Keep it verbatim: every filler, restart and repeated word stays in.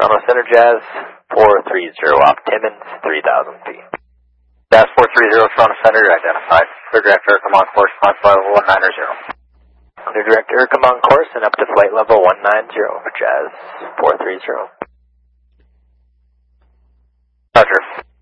Toronto Center, Jazz four three zero, op Timmins, three thousand feet. Jazz four three zero, Toronto Center, identified. Clear direct air, come on course, climb level one nine zero. Clear direct air, come on course, and up to flight level one nine zero for Jazz four three zero. Roger.